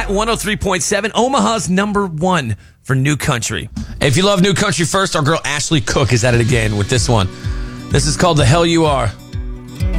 103.7, Omaha's number one for New Country. If you love New Country First, our girl Ashley Cook is at it again with this one. This is called The Hell You Are.